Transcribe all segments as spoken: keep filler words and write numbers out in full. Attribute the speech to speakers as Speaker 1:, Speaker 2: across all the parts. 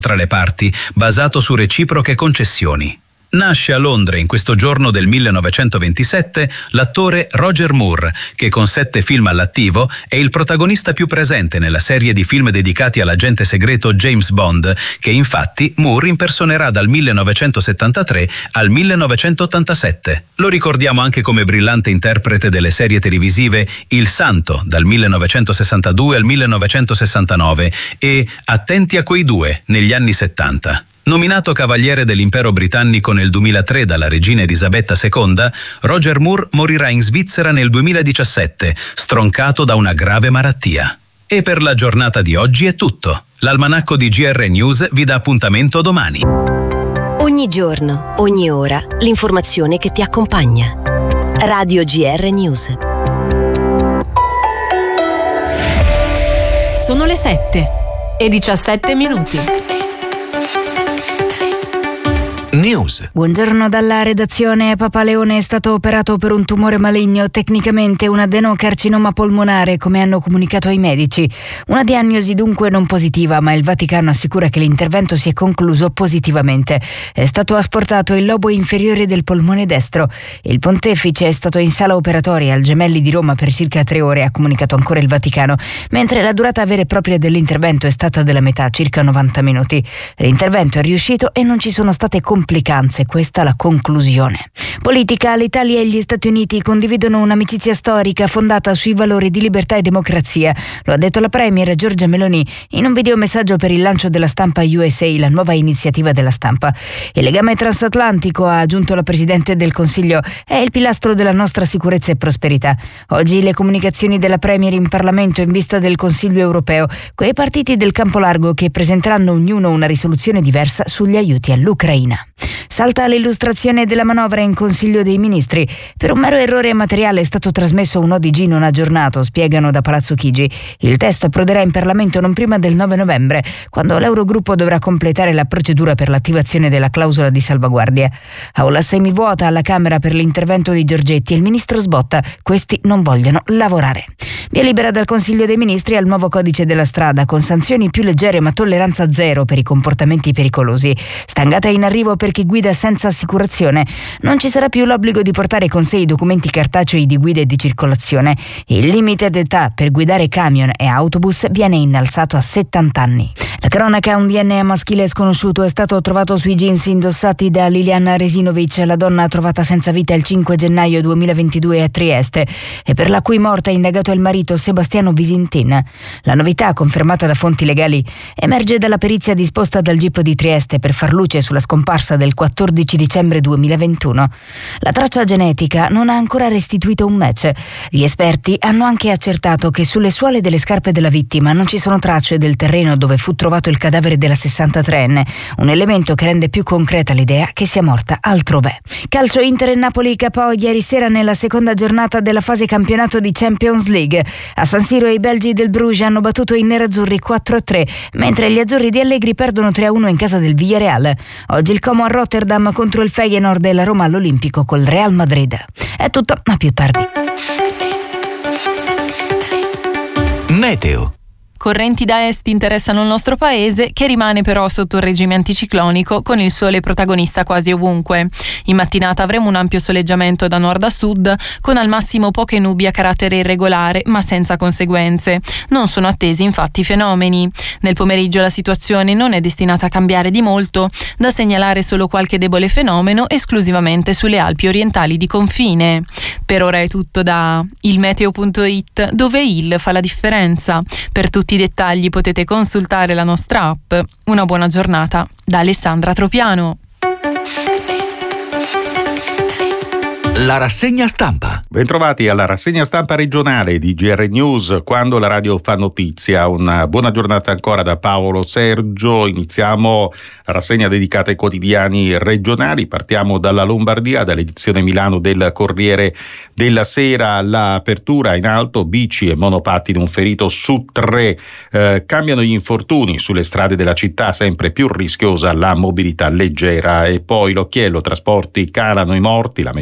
Speaker 1: tra le parti, basato su reciproche concessioni. Nasce a Londra in questo giorno del millenovecentoventisette l'attore Roger Moore, che con sette film all'attivo è il protagonista più presente nella serie di film dedicati all'agente segreto James Bond, che infatti Moore impersonerà dal millenovecentosettantatré al millenovecentottantasette. Lo ricordiamo anche come brillante interprete delle serie televisive Il Santo dal millenovecentosessantadue al millenovecentosessantanove e Attenti a quei due negli anni settanta. Nominato Cavaliere dell'Impero Britannico nel duemilatré dalla regina Elisabetta seconda, Roger Moore morirà in Svizzera nel duemiladiciassette, stroncato da una grave malattia. E per la giornata di oggi è tutto. L'almanacco di G R News vi dà appuntamento domani.
Speaker 2: Ogni giorno, ogni ora, l'informazione che ti accompagna. Radio G R News.
Speaker 3: Sono le sette e diciassette minuti.
Speaker 4: News.
Speaker 5: Buongiorno dalla redazione. Papa Leone è stato operato per un tumore maligno, tecnicamente un adenocarcinoma polmonare, come hanno comunicato i medici. Una diagnosi dunque non positiva, ma il Vaticano assicura che l'intervento si è concluso positivamente. È stato asportato il lobo inferiore del polmone destro. Il pontefice è stato in sala operatoria al Gemelli di Roma per circa tre ore, ha comunicato ancora il Vaticano, mentre la durata vera e propria dell'intervento è stata della metà, circa novanta minuti. L'intervento è riuscito e non ci sono state complicazioni. Complicanze, questa la conclusione. Politica. L'Italia e gli Stati Uniti condividono un'amicizia storica fondata sui valori di libertà e democrazia. Lo ha detto la premier Giorgia Meloni in un videomessaggio per il lancio della Stampa U S A, la nuova iniziativa della stampa. Il legame transatlantico, ha aggiunto la Presidente del Consiglio, è il pilastro della nostra sicurezza e prosperità. Oggi le comunicazioni della premier in Parlamento in vista del Consiglio europeo, quei partiti del campo largo che presenteranno ognuno una risoluzione diversa sugli aiuti all'Ucraina. Salta l'illustrazione della manovra in Consiglio dei Ministri. Per un mero errore materiale è stato trasmesso un O D G non aggiornato, spiegano da Palazzo Chigi. Il testo approderà in Parlamento non prima del nove novembre, quando l'Eurogruppo dovrà completare la procedura per l'attivazione della clausola di salvaguardia. Aula semivuota alla Camera per l'intervento di Giorgetti e il ministro sbotta: questi non vogliono lavorare. Via libera dal Consiglio dei Ministri al nuovo codice della strada, con sanzioni più leggere ma tolleranza zero per i comportamenti pericolosi. Stangata in arrivo per chi guida senza assicurazione. Non ci sarà più l'obbligo di portare con sé i documenti cartacei di guida e di circolazione. Il limite d'età per guidare camion e autobus viene innalzato a settanta anni. La cronaca: un D N A maschile sconosciuto è stato trovato sui jeans indossati da Liliana Resinovic, la donna trovata senza vita il cinque gennaio duemilaventidue a Trieste e per la cui morte ha indagato il marito Sebastiano Visintin. La novità, confermata da fonti legali, emerge dalla perizia disposta dal G I P di Trieste per far luce sulla scomparsa del quattordici dicembre duemilaventuno. La traccia genetica non ha ancora restituito un match. Gli esperti hanno anche accertato che sulle suole delle scarpe della vittima non ci sono tracce del terreno dove fu trovato il cadavere della sessantatreenne, un elemento che rende più concreta l'idea che sia morta altrove. Calcio. Inter e Napoli K O ieri sera nella seconda giornata della fase campionato di Champions League. A San Siro i belgi del Bruges hanno battuto i nerazzurri quattro a tre, mentre gli azzurri di Allegri perdono tre a uno in casa del Villarreal. Oggi il Como a Rotterdam contro il Feyenoord e la Roma all'Olimpico col Real Madrid. È tutto, a più tardi.
Speaker 4: Meteo.
Speaker 3: Correnti da est interessano il nostro paese, che rimane però sotto il regime anticiclonico, con il sole protagonista quasi ovunque. In mattinata avremo un ampio soleggiamento da nord a sud, con al massimo poche nubi a carattere irregolare, ma senza conseguenze. Non sono attesi infatti fenomeni. Nel pomeriggio la situazione non è destinata a cambiare di molto, da segnalare solo qualche debole fenomeno esclusivamente sulle Alpi orientali di confine. Per ora è tutto da ilmeteo punto it, dove il fa la differenza. Per tutti i dettagli potete consultare la nostra app. Una buona giornata da Alessandra Tropiano.
Speaker 4: La rassegna stampa.
Speaker 6: Bentrovati alla rassegna stampa regionale di G R News, quando la radio fa notizia. Una buona giornata ancora da Paolo Sergio. Iniziamo la rassegna dedicata ai quotidiani regionali. Partiamo dalla Lombardia, dall'edizione Milano del Corriere della Sera. L'apertura in alto, bici e monopattini, un ferito su tre. Eh, cambiano gli infortuni sulle strade della città, sempre più rischiosa la mobilità leggera. E poi l'occhiello, trasporti, calano i morti, la metà sono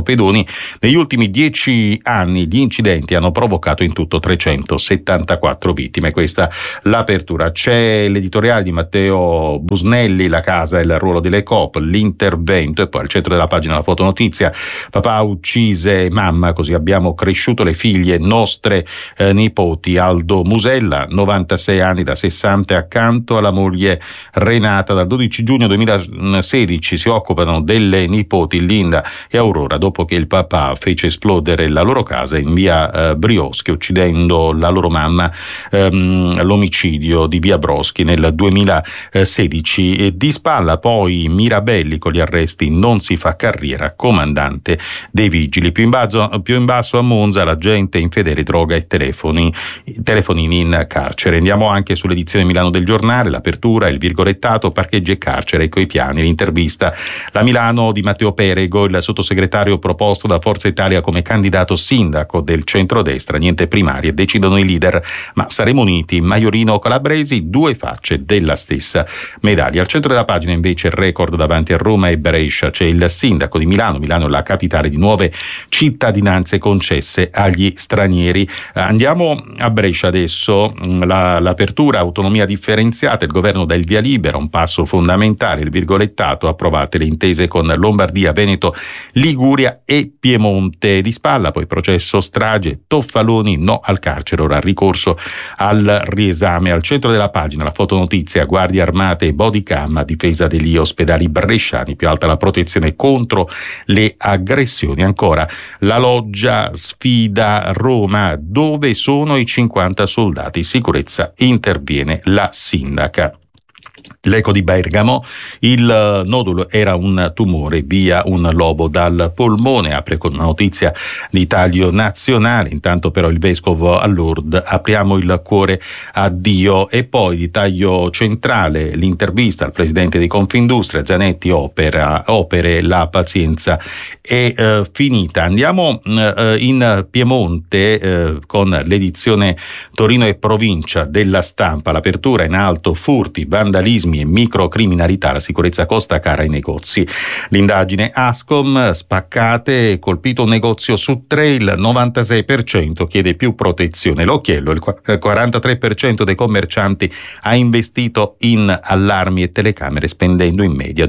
Speaker 6: Antonino Pedoni. Negli ultimi dieci anni gli incidenti hanno provocato in tutto trecentosettantaquattro vittime. Questa l'apertura. C'è l'editoriale di Matteo Busnelli, La casa e il ruolo delle coop, l'intervento, e poi al centro della pagina la fotonotizia: papà uccise mamma, così abbiamo cresciuto le figlie nostre eh, nipoti. Aldo Musella, novantasei anni, da sessanta, accanto alla moglie Renata. Dal dodici giugno duemilasedici si occupano delle nipoti Linda e Aurora dopo che il papà fece esplodere la loro casa in via eh, Brioschi, uccidendo la loro mamma. Ehm, l'omicidio di via Broschi nel duemilasedici. E di spalla poi Mirabelli con gli arresti, non si fa carriera, comandante dei vigili. Più in basso, più in basso a Monza, la gente infedele, droga e telefoni, telefonini in carcere. Andiamo anche sull'edizione Milano del Giornale, l'apertura, il virgolettato, parcheggi e carcere, ecco i piani, l'intervista. La Milano di Matteo Perego, il sottosegretario proposto da Forza Italia come candidato sindaco del centrodestra. Niente primarie, decidono i leader, ma saremo uniti. Maiorino Calabresi, due facce della stessa medaglia. Al centro della pagina invece il record davanti a Roma e Brescia. C'è il sindaco di Milano, Milano è la capitale di nuove cittadinanze concesse agli stranieri. Andiamo a Brescia adesso, la, l'apertura, autonomia differenziata, il governo dà il via libera, un passo fondamentale, il virgolettato, approvate le intese con Lombardia, Veneto, Liguria e Piemonte. Di spalla poi processo strage, Toffaloni no al carcere, ora ricorso al riesame. Al centro della pagina la fotonotizia, guardie armate e bodycam a difesa degli ospedali bresciani, più alta la protezione contro le aggressioni. Ancora la Loggia sfida Roma, dove sono i cinquanta soldati? Sicurezza, interviene la sindaca. L'Eco di Bergamo, il nodulo era un tumore, via un lobo dal polmone, apre con una notizia di taglio nazionale. Intanto però il vescovo a Lourdes, apriamo il cuore a Dio. E poi di taglio centrale l'intervista al presidente di Confindustria, Zanetti, opera, opere, la pazienza è eh, finita. Andiamo eh, in Piemonte eh, con l'edizione Torino e provincia della Stampa, l'apertura in alto, furti, vandalismi e microcriminalità, la sicurezza costa cara ai negozi. L'indagine Ascom, spaccate, colpito un negozio su tre, il novantasei per cento chiede più protezione. L'occhiello, il quarantatré per cento dei commercianti ha investito in allarmi e telecamere, spendendo in media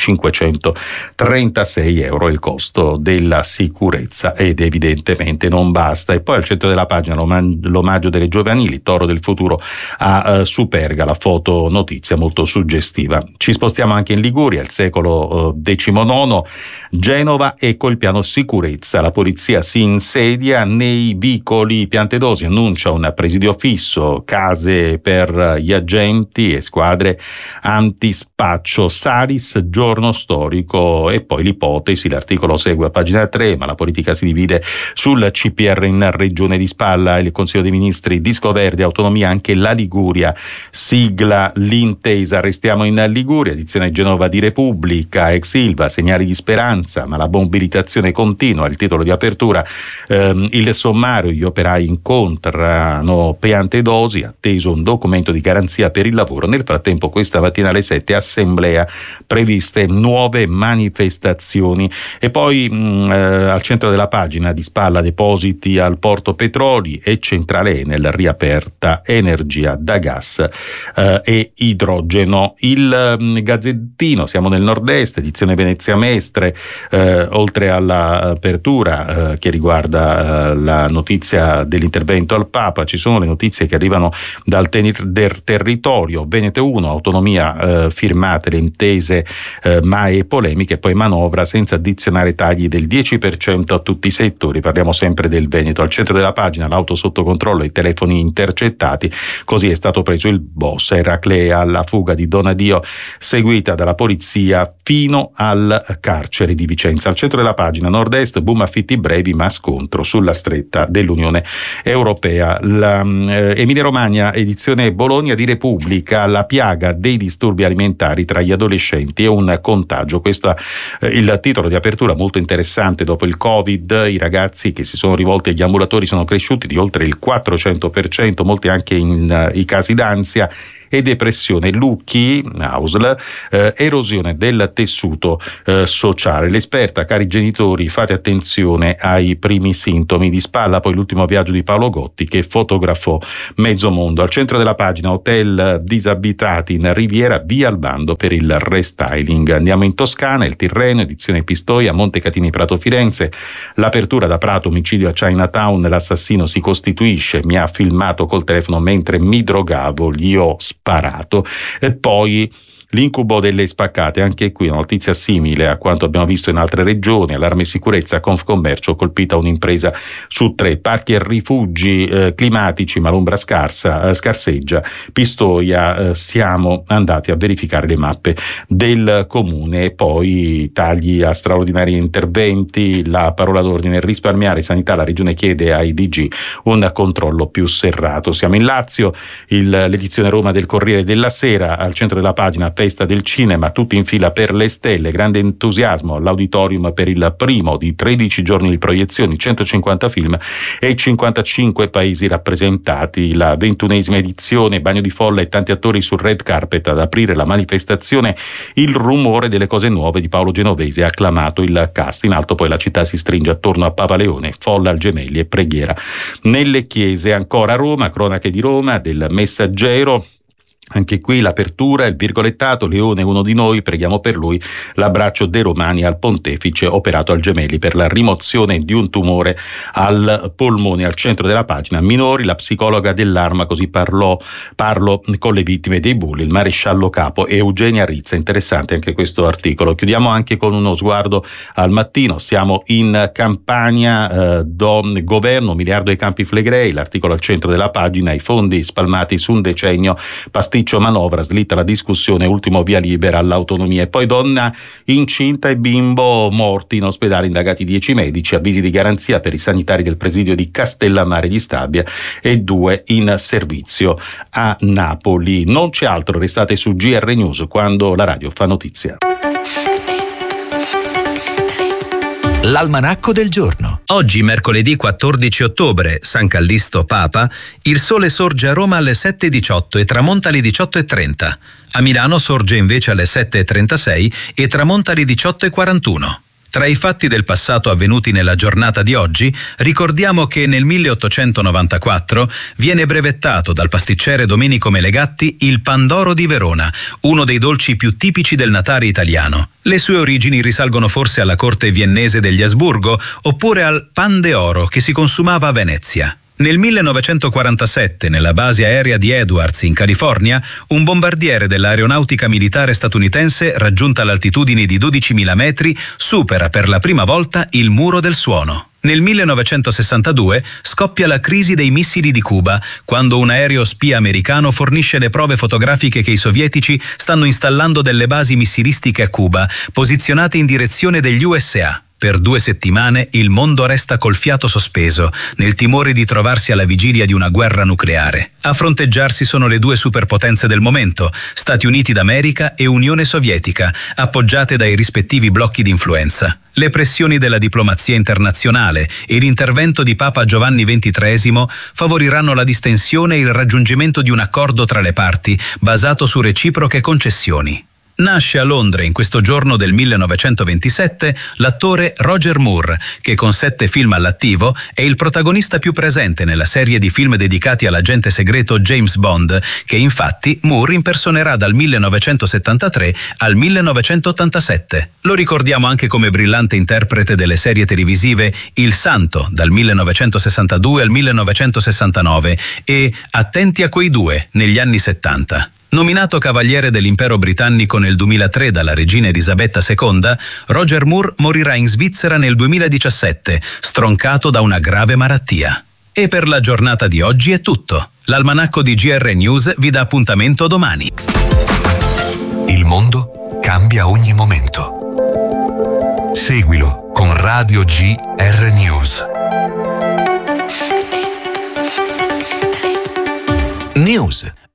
Speaker 6: duemilacinquecentotrentasei euro. Il costo della sicurezza, ed evidentemente non basta. E poi al centro della pagina l'omaggio delle giovanili, Toro del futuro a uh, Superga, la foto notizia molto suggestiva. Ci spostiamo anche in Liguria, il secolo diciannove, Genova, ecco il piano sicurezza. La polizia si insedia nei vicoli. Piantedosi annuncia un presidio fisso, case per gli agenti e squadre antispaccio. Salis, giorno storico. E poi l'ipotesi, l'articolo segue a pagina tre, ma la politica si divide sul C P R in regione. Di spalla il Consiglio dei Ministri, disco verde, autonomia anche la Liguria, sigla l'intesa. Restiamo in Liguria, edizione Genova di Repubblica, ex Ilva, segnali di speranza, ma la mobilitazione continua, il titolo di apertura. Ehm, il sommario, gli operai incontrano Piantedosi, atteso un documento di garanzia per il lavoro. Nel frattempo questa mattina alle sette assemblea, previste nuove manifestazioni. E poi mh, eh, al centro della pagina, di spalla, depositi al Porto Petroli e centrale Enel riaperta, energia da gas eh, e idrogeno. Il um, Gazzettino, siamo nel nord-est, edizione Venezia Mestre, eh, oltre all'apertura eh, che riguarda eh, la notizia dell'intervento al Papa, ci sono le notizie che arrivano dal ter- del territorio. Veneto uno, autonomia, eh, firmate le intese eh, ma e polemiche, poi manovra senza addizionare tagli del dieci per cento a tutti i settori. Parliamo sempre del Veneto. Al centro della pagina l'auto sotto controllo e i telefoni intercettati, così è stato preso il boss. Eraclea, alla fuga di Donadio, seguita dalla polizia fino al carcere di Vicenza. Al centro della pagina nord-est, boom affitti brevi ma scontro sulla stretta dell'Unione Europea. La, eh, Emilia Romagna, edizione Bologna di Repubblica, la piaga dei disturbi alimentari tra gli adolescenti e un contagio. Questo è eh, il titolo di apertura, molto interessante. Dopo il Covid i ragazzi che si sono rivolti agli ambulatori sono cresciuti di oltre il quattrocento per cento, molti anche in uh, i casi d'ansia. e depressione. Lucchi, Ausl, eh, erosione del tessuto eh, sociale. L'esperta, cari genitori, fate attenzione ai primi sintomi di spalla. Poi l'ultimo viaggio di Paolo Gotti, che fotografò mezzo mondo. Al centro della pagina hotel disabitati in Riviera, via al bando per il restyling. Andiamo in Toscana, il Tirreno, edizione Pistoia, Montecatini Prato Firenze, l'apertura da Prato, omicidio a Chinatown, l'assassino si costituisce, mi ha filmato col telefono mentre mi drogavo, gli ho sparato. E poi l'incubo delle spaccate, anche qui una notizia simile a quanto abbiamo visto in altre regioni. Allarme sicurezza, Confcommercio colpita un'impresa su tre. Parchi e rifugi eh, climatici, ma l'ombra scarsa, eh, scarseggia. Pistoia, eh, siamo andati a verificare le mappe del comune. E poi tagli a straordinari interventi, la parola d'ordine: risparmiare sanità. La regione chiede ai D G un controllo più serrato. Siamo in Lazio, il, l'edizione Roma del Corriere della Sera, al centro della pagina festa del cinema, tutti in fila per le stelle, grande entusiasmo all'auditorium per il primo di tredici giorni di proiezioni, centocinquanta film e cinquantacinque paesi rappresentati. La ventunesima edizione, bagno di folla e tanti attori sul red carpet ad aprire la manifestazione. Il rumore delle cose nuove di Paolo Genovese ha acclamato il cast. In alto poi la città si stringe attorno a Papa Leone, folla al Gemelli e preghiera nelle chiese. Ancora Roma, cronache di Roma del Messaggero. Anche qui l'apertura, il virgolettato: Leone uno di noi, preghiamo per lui. L'abbraccio dei romani al pontefice operato al Gemelli per la rimozione di un tumore al polmone. Al centro della pagina minori, la psicologa dell'Arma, così parlò parlo con le vittime dei bulli, il maresciallo capo Eugenia Rizza. Interessante anche questo articolo. Chiudiamo anche con uno sguardo al Mattino. Siamo in Campania, eh, do, governo, miliardo ai Campi Flegrei, l'articolo al centro della pagina: i fondi spalmati su un decennio, pasticcio manovra, slitta la discussione, ultimo via libera all'autonomia. E poi donna incinta e bimbo morti in ospedale, indagati dieci medici, avvisi di garanzia per i sanitari del presidio di Castellammare di Stabia e due in servizio a Napoli. Non c'è altro, restate su G R News quando la radio fa notizia.
Speaker 4: L'almanacco del giorno.
Speaker 1: Oggi, mercoledì quattordici ottobre, San Callisto Papa, il sole sorge a Roma alle sette e diciotto e tramonta alle diciotto e trenta. A Milano sorge invece alle sette e trentasei e tramonta alle diciotto e quarantuno. Tra i fatti del passato avvenuti nella giornata di oggi, ricordiamo che nel milleottocentonovantaquattro viene brevettato dal pasticcere Domenico Melegatti il Pandoro di Verona, uno dei dolci più tipici del Natale italiano. Le sue origini risalgono forse alla corte viennese degli Asburgo oppure al pan de oro che si consumava a Venezia. Nel millenovecentoquarantasette, nella base aerea di Edwards, in California, un bombardiere dell'aeronautica militare statunitense, raggiunta l'altitudine di dodicimila metri, supera per la prima volta il muro del suono. Nel millenovecentosessantadue scoppia la crisi dei missili di Cuba, quando un aereo spia americano fornisce le prove fotografiche che i sovietici stanno installando delle basi missilistiche a Cuba, posizionate in direzione degli U S A. Per due settimane il mondo resta col fiato sospeso, nel timore di trovarsi alla vigilia di una guerra nucleare. A fronteggiarsi sono le due superpotenze del momento, Stati Uniti d'America e Unione Sovietica, appoggiate dai rispettivi blocchi di influenza. Le pressioni della diplomazia internazionale e l'intervento di Papa Giovanni ventitreesimo favoriranno la distensione e il raggiungimento di un accordo tra le parti, basato su reciproche concessioni. Nasce a Londra in questo giorno del millenovecentoventisette l'attore Roger Moore, che con sette film all'attivo è il protagonista più presente nella serie di film dedicati all'agente segreto James Bond, che infatti Moore impersonerà dal millenovecentosettantatré al millenovecentottantasette. Lo ricordiamo anche come brillante interprete delle serie televisive Il Santo dal millenovecentosessantadue al millenovecentosessantanove e Attenti a quei due negli anni settanta. Nominato Cavaliere dell'Impero Britannico nel duemilatré dalla regina Elisabetta seconda, Roger Moore morirà in Svizzera nel duemiladiciassette, stroncato da una grave malattia. E per la giornata di oggi è tutto. L'almanacco di G R News vi dà appuntamento domani.
Speaker 4: Il mondo cambia ogni momento. Seguilo con Radio G R News. News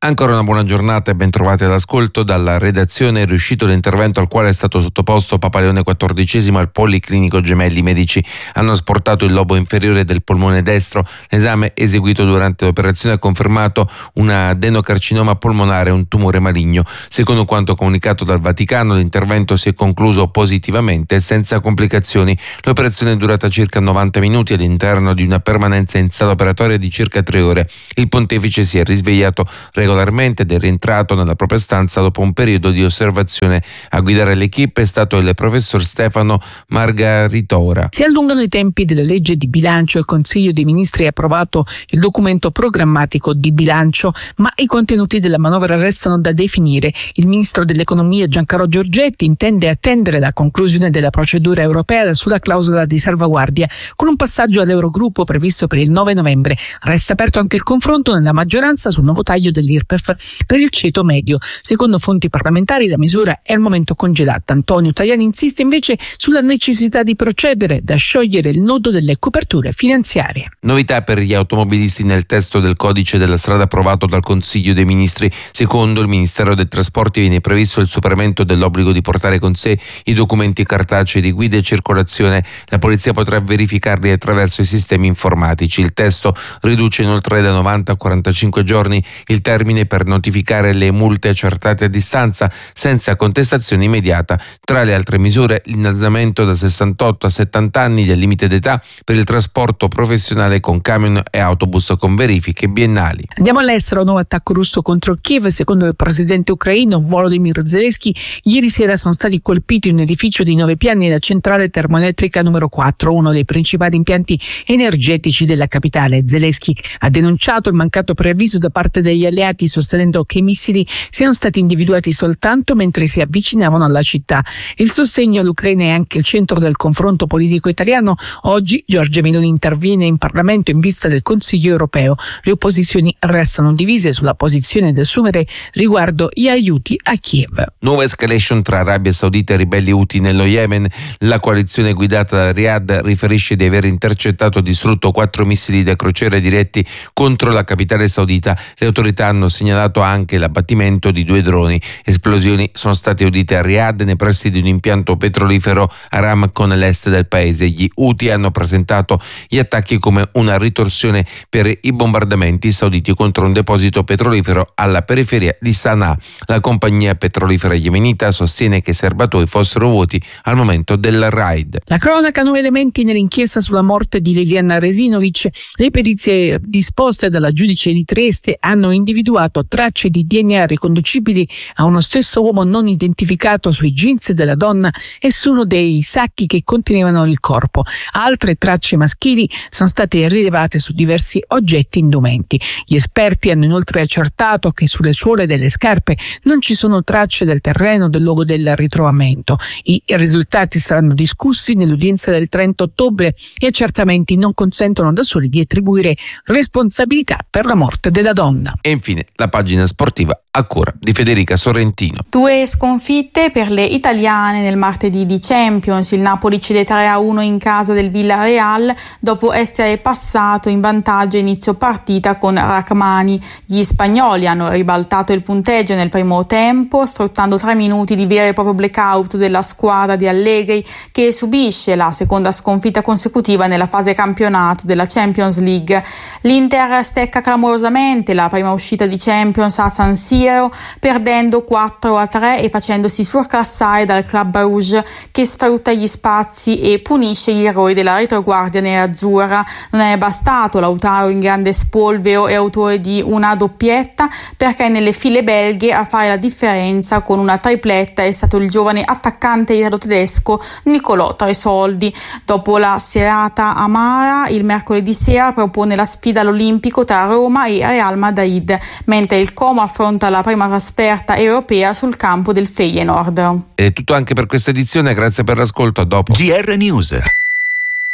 Speaker 7: Ancora una buona giornata e ben trovati all'ascolto. Dalla redazione è riuscito l'intervento al quale è stato sottoposto Papa Leone quattordicesimo al Policlinico Gemelli. I medici hanno asportato il lobo inferiore del polmone destro. L'esame eseguito durante l'operazione ha confermato un adenocarcinoma polmonare, un tumore maligno. Secondo quanto comunicato dal Vaticano, l'intervento si è concluso positivamente e senza complicazioni. L'operazione è durata circa novanta minuti all'interno di una permanenza in sala operatoria di circa tre ore. Il pontefice si è risvegliato regolarmente ed è rientrato nella propria stanza dopo un periodo di osservazione. A guidare l'equipe è stato il professor Stefano Margaritora.
Speaker 8: Si allungano i tempi della legge di bilancio. Il Consiglio dei Ministri ha approvato il documento programmatico di bilancio, ma i contenuti della manovra restano da definire. Il ministro dell'Economia Giancarlo Giorgetti intende attendere la conclusione della procedura europea sulla clausola di salvaguardia, con un passaggio all'Eurogruppo previsto per il nove novembre. Resta aperto anche il confronto nella maggioranza sul nuovo taglio dell'I R P E F per il ceto medio. Secondo fonti parlamentari la misura è al momento congelata. Antonio Tajani insiste invece sulla necessità di procedere da sciogliere il nodo delle coperture finanziarie.
Speaker 7: Novità per gli automobilisti nel testo del codice della strada approvato dal Consiglio dei Ministri. Secondo il Ministero dei Trasporti viene previsto il superamento dell'obbligo di portare con sé i documenti cartacei di guida e circolazione. La polizia potrà verificarli attraverso i sistemi informatici. Il testo riduce inoltre da novanta a quarantacinque giorni il termine per notificare le multe accertate a distanza senza contestazione immediata. Tra le altre misure, l'innalzamento da sessantotto a settanta anni del limite d'età per il trasporto professionale con camion e autobus con verifiche biennali.
Speaker 8: Andiamo all'estero. Nuovo attacco russo contro Kiev. Secondo il presidente ucraino Volodymyr Zelensky, ieri sera sono stati colpiti un edificio di nove piani e la centrale termoelettrica numero quattro, uno dei principali impianti energetici della capitale. Zelensky ha denunciato il mancato preavviso da parte degli alleati, sostenendo che i missili siano stati individuati soltanto mentre si avvicinavano alla città. Il sostegno all'Ucraina è anche il centro del confronto politico italiano. Oggi Giorgia Meloni interviene in Parlamento in vista del Consiglio europeo. Le opposizioni restano divise sulla posizione da assumere riguardo gli aiuti a Kiev.
Speaker 7: Nuova escalation tra Arabia Saudita e ribelli Houthi nello Yemen. La coalizione guidata da Riyadh riferisce di aver intercettato e distrutto quattro missili da crociera diretti contro la capitale saudita. Le autorità hanno segnalato anche l'abbattimento di due droni. Esplosioni sono state udite a Riyadh nei pressi di un impianto petrolifero Aramco nell'est del paese. Gli Houthi hanno presentato gli attacchi come una ritorsione per i bombardamenti sauditi contro un deposito petrolifero alla periferia di Sana'a. La compagnia petrolifera yemenita sostiene che i serbatoi fossero vuoti al momento del raid.
Speaker 8: La cronaca, nuovi elementi nell'inchiesta sulla morte di Liliana Resinovic. Le perizie disposte dalla giudice di Trieste hanno individuato tracce di D N A riconducibili a uno stesso uomo non identificato sui jeans della donna e su uno dei sacchi che contenevano il corpo. Altre tracce maschili sono state rilevate su diversi oggetti indumenti. Gli esperti hanno inoltre accertato che sulle suole delle scarpe non ci sono tracce del terreno del luogo del ritrovamento. I risultati saranno discussi nell'udienza del trenta ottobre. Gli accertamenti non consentono da soli di attribuire responsabilità per la morte della donna.
Speaker 7: E infine la pagina sportiva a cura di Federica Sorrentino.
Speaker 9: Due sconfitte per le italiane nel martedì di Champions. Il Napoli cede tre a uno in casa del Villarreal dopo essere passato in vantaggio a inizio partita con Rachmani. Gli spagnoli hanno ribaltato il punteggio nel primo tempo, sfruttando tre minuti di vero e proprio blackout della squadra di Allegri, che subisce la seconda sconfitta consecutiva nella fase campionato della Champions League. L'Inter stecca clamorosamente la prima uscita di Champions a San Siro, perdendo quattro a tre e facendosi surclassare dal Club Rouge, che sfrutta gli spazi e punisce gli errori della retroguardia nerazzurra. Non è bastato Lautaro in grande spolvero e autore di una doppietta, perché nelle file belghe a fare la differenza con una tripletta è stato il giovane attaccante italo-tedesco Nicolò Tresoldi. Dopo la serata amara, il mercoledì sera propone la sfida all'Olimpico tra Roma e Real Madrid, mentre il Como affronta la prima trasferta europea sul campo del Feyenoord.
Speaker 7: È tutto anche per questa edizione, grazie per l'ascolto, a dopo.
Speaker 4: G R News.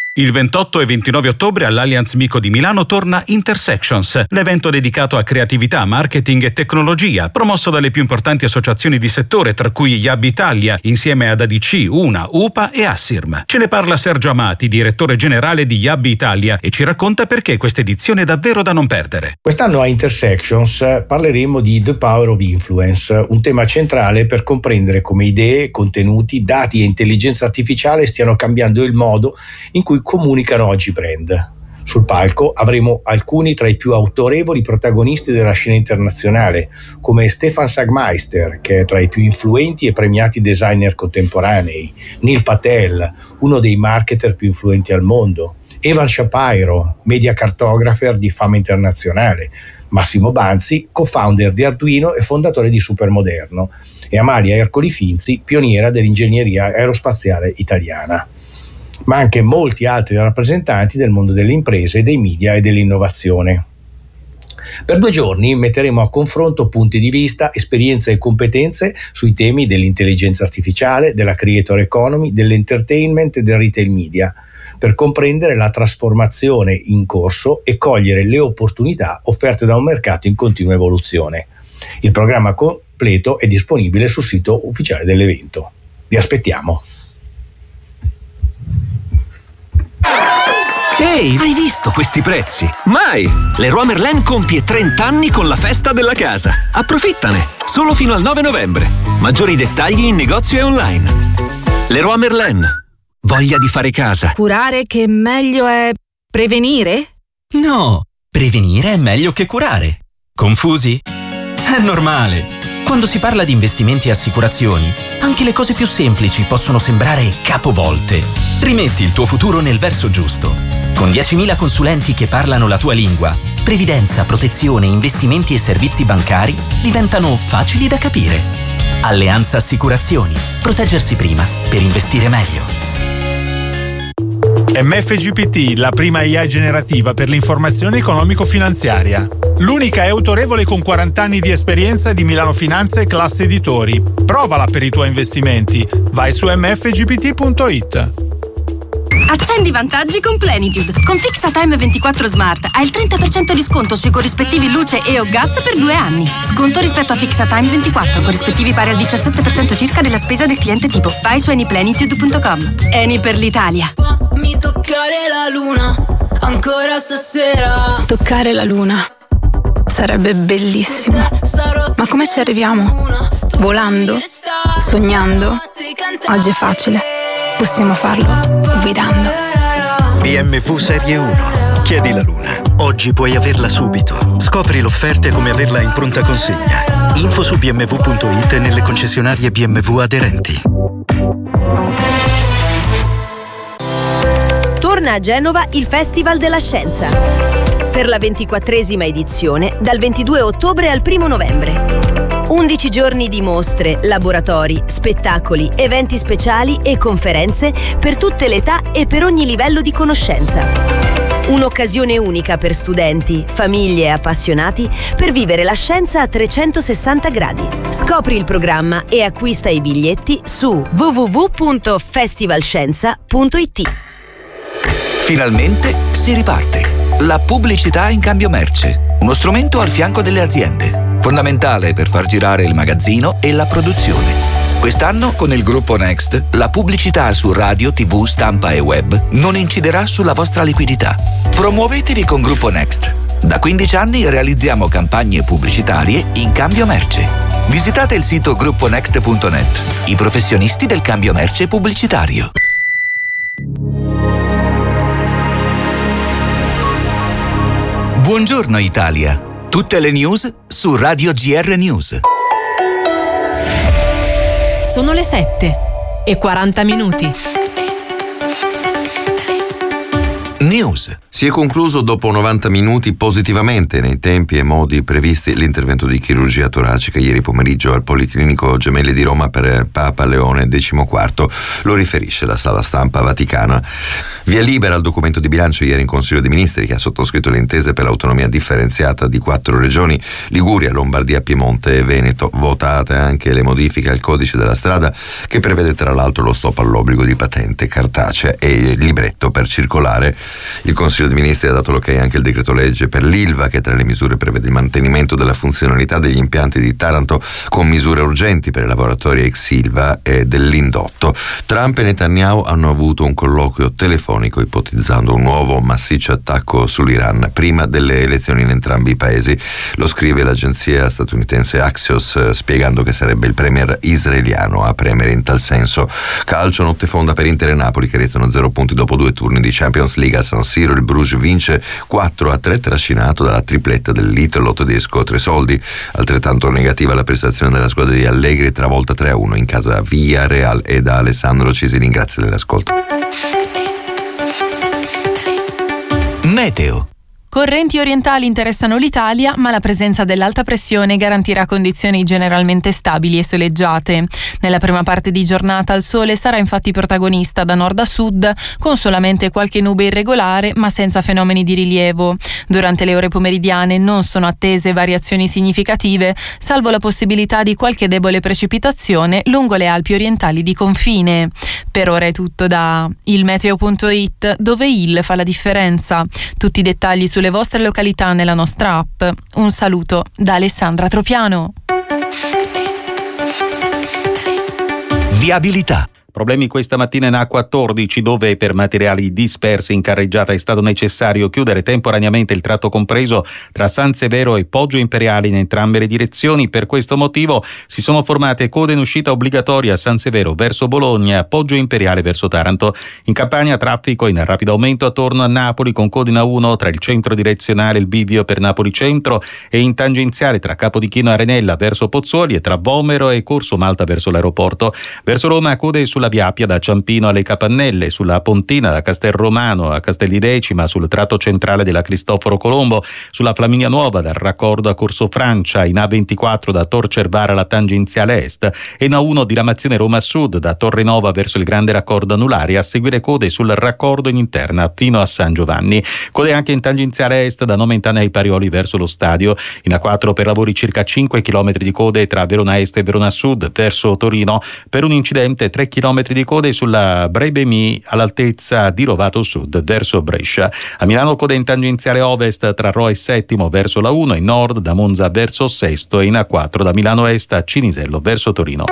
Speaker 1: Il ventotto e ventinove ottobre all'Allianz Mico di Milano torna Intersections, l'evento dedicato a creatività, marketing e tecnologia, promosso dalle più importanti associazioni di settore, tra cui I A B Italia, insieme ad A D C, Una, U P A e Assirm. Ce ne parla Sergio Amati, direttore generale di I A B Italia, e ci racconta perché questa edizione è davvero da non perdere.
Speaker 10: Quest'anno a Intersections parleremo di The Power of Influence, un tema centrale per comprendere come idee, contenuti, dati e intelligenza artificiale stiano cambiando il modo in cui comunicano oggi brand. Sul palco avremo alcuni tra i più autorevoli protagonisti della scena internazionale, come Stefan Sagmeister, che è tra i più influenti e premiati designer contemporanei, Neil Patel, uno dei marketer più influenti al mondo, Evan Shapiro, media cartographer di fama internazionale, Massimo Banzi, co-founder di Arduino e fondatore di Supermoderno, e Amalia Ercoli Finzi, pioniera dell'ingegneria aerospaziale italiana, ma anche molti altri rappresentanti del mondo delle imprese, dei media e dell'innovazione. Per due giorni metteremo a confronto punti di vista, esperienze e competenze sui temi dell'intelligenza artificiale, della creator economy, dell'entertainment e del retail media, per comprendere la trasformazione in corso e cogliere le opportunità offerte da un mercato in continua evoluzione. Il programma completo è disponibile sul sito ufficiale dell'evento. Vi aspettiamo!
Speaker 11: Ehi, hai visto questi prezzi? Mai! Leroy Merlin compie trenta anni con la festa della casa. Approfittane! Solo fino al nove novembre. Maggiori dettagli in negozio e online. Leroy Merlin. Voglia di fare casa.
Speaker 12: Curare che meglio è prevenire?
Speaker 13: No, prevenire è meglio che curare. Confusi? È normale. Quando si parla di investimenti e assicurazioni, anche le cose più semplici possono sembrare capovolte. Rimetti il tuo futuro nel verso giusto. Con diecimila consulenti che parlano la tua lingua, previdenza, protezione, investimenti e servizi bancari diventano facili da capire. Alleanza Assicurazioni. Proteggersi prima per investire meglio.
Speaker 14: M F G P T, la prima I A generativa per l'informazione economico-finanziaria. L'unica è autorevole con quaranta anni di esperienza di Milano Finanza e Classe Editori. Provala per i tuoi investimenti. Vai su m f g p t punto i t.
Speaker 15: Accendi vantaggi con Plenitude. Con FixaTime ventiquattro Smart hai il trenta per cento di sconto sui corrispettivi luce e o gas per due anni. Sconto rispetto a FixaTime ventiquattro, corrispettivi pari al diciassette per cento circa della spesa del cliente tipo. Vai su anyplenitude punto com. Eni per l'Italia.
Speaker 16: Mi toccare la luna ancora stasera.
Speaker 17: Toccare la luna sarebbe bellissimo. Ma come ci arriviamo? Volando? Sognando? Oggi è facile. Possiamo farlo guidando.
Speaker 18: B M W Serie uno. Chiedi la luna. Oggi puoi averla subito. Scopri l'offerta e come averla in pronta consegna. Info su b m w punto i t e nelle concessionarie B M W aderenti.
Speaker 2: Torna a Genova il Festival della Scienza. Per la ventiquattresima edizione, dal ventidue ottobre al primo novembre. undici giorni di mostre, laboratori, spettacoli, eventi speciali e conferenze per tutte le età e per ogni livello di conoscenza. Un'occasione unica per studenti, famiglie e appassionati per vivere la scienza a trecentosessanta gradi. Scopri il programma e acquista i biglietti su w w w punto festivalscienza punto i t.
Speaker 19: Finalmente si riparte. La pubblicità in cambio merce. Uno strumento al fianco delle aziende. Fondamentale per far girare il magazzino e la produzione. Quest'anno con il gruppo Next la pubblicità su radio, tv, stampa e web non inciderà sulla vostra liquidità. Promuovetevi con Gruppo Next. Da quindici anni realizziamo campagne pubblicitarie in cambio merce. Visitate il sito gruppo next punto net. I professionisti del cambio merce pubblicitario. Buongiorno Italia. Tutte le news su Radio G R News.
Speaker 20: Sono le sette e quaranta minuti.
Speaker 19: News.
Speaker 21: Si è concluso dopo novanta minuti positivamente nei tempi e modi previsti l'intervento di chirurgia toracica ieri pomeriggio al Policlinico Gemelli di Roma per Papa Leone diciquattro. Lo riferisce la sala stampa vaticana. Via libera al documento di bilancio ieri in Consiglio dei Ministri, che ha sottoscritto le intese per l'autonomia differenziata di quattro regioni, Liguria, Lombardia, Piemonte e Veneto. Votate anche le modifiche al codice della strada, che prevede tra l'altro lo stop all'obbligo di patente cartacea e il libretto per circolare. Il Consiglio dei Ministri ha dato l'ok anche il decreto legge per l'Ilva, che tra le misure prevede il mantenimento della funzionalità degli impianti di Taranto con misure urgenti per i lavoratori ex Ilva e dell'indotto. Trump e Netanyahu hanno avuto un colloquio telefonico ipotizzando un nuovo massiccio attacco sull'Iran prima delle elezioni in entrambi i paesi. Lo scrive l'agenzia statunitense Axios, spiegando che sarebbe il premier israeliano a premere in tal senso. Calcio, notte fonda per Inter e Napoli, che restano zero punti dopo due turni di Champions League a San Siro. Il Bruges vince quattro a tre, trascinato dalla tripletta dell'italo tedesco Tresoldi. Altrettanto negativa la prestazione della squadra di Allegri, travolta tre a uno in casa Villarreal. E da Alessandro ci si ringrazia dell'ascolto.
Speaker 4: Meteo.
Speaker 3: Correnti orientali interessano l'Italia, ma la presenza dell'alta pressione garantirà condizioni generalmente stabili e soleggiate. Nella prima parte di giornata il sole sarà infatti protagonista da nord a sud, con solamente qualche nube irregolare, ma senza fenomeni di rilievo. Durante le ore pomeridiane non sono attese variazioni significative, salvo la possibilità di qualche debole precipitazione lungo le Alpi orientali di confine. Per ora è tutto da ilmeteo punto it, dove il fa la differenza. Tutti i dettagli su le vostre località nella nostra app. Un saluto da Alessandra Tropiano.
Speaker 4: Viabilità.
Speaker 6: Problemi questa mattina in A quattordici, dove per materiali dispersi in carreggiata è stato necessario chiudere temporaneamente il tratto compreso tra San Severo e Poggio Imperiale in entrambe le direzioni. Per questo motivo si sono formate code in uscita obbligatoria a San Severo verso Bologna, Poggio Imperiale verso Taranto. In Campania traffico in rapido aumento attorno a Napoli, con code in A uno tra il centro direzionale e il bivio per Napoli Centro, e in tangenziale tra Capodichino e Arenella verso Pozzuoli e tra Vomero e Corso Malta verso l'aeroporto. Verso Roma code sulla via Appia da Ciampino alle Capannelle, sulla Pontina da Castelromano a Castellidecima, sul tratto centrale della Cristoforo Colombo, sulla Flaminia Nuova dal raccordo a Corso Francia, in A ventiquattro da Tor Cervara alla tangenziale est, e in A uno diramazione Roma Sud da Torre Nova verso il grande raccordo anulare, a seguire code sul raccordo in interna fino a San Giovanni. Code anche in tangenziale est da Nomentana ai Parioli verso lo stadio. In A quattro per lavori circa cinque chilometri di code tra Verona Est e Verona Sud verso Torino, per un incidente tre chilometri di code sulla Brebemi all'altezza di Rovato Sud verso Brescia. A Milano code in tangenziale ovest tra Rho e Settimo verso la uno, in nord da Monza verso Sesto, e in A quattro da Milano Est a Cinisello verso Torino.